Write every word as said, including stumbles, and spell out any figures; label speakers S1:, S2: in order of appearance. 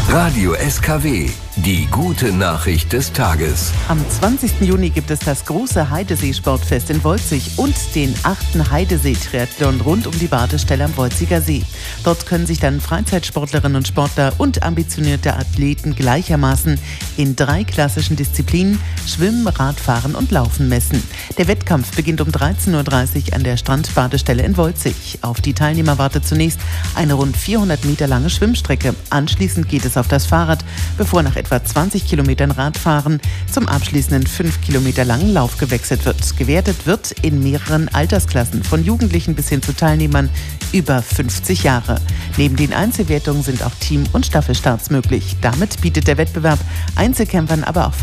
S1: Radio S K W, die gute Nachricht des Tages.
S2: Am zwanzigsten Juni gibt es das große Heidesee-Sportfest in Wolzig und den achten Heidesee-Triathlon rund um die Badestelle am Wolziger See. Dort können sich dann Freizeitsportlerinnen und Sportler und ambitionierte Athleten gleichermaßen in drei klassischen Disziplinen Schwimmen, Radfahren und Laufen messen. Der Wettkampf beginnt um dreizehn Uhr dreißig an der Strandbadestelle in Wolzig. Auf die Teilnehmer wartet zunächst eine rund vierhundert Meter lange Schwimmstrecke. Anschließend geht es auf das Fahrrad, bevor nach etwa zwanzig Kilometern Radfahren zum abschließenden fünf Kilometer langen Lauf gewechselt wird. Gewertet wird in mehreren Altersklassen, von Jugendlichen bis hin zu Teilnehmern über fünfzig Jahre. Neben den Einzelwertungen sind auch Team- und Staffelstarts möglich. Damit bietet der Wettbewerb Einzelkämpfern aber auch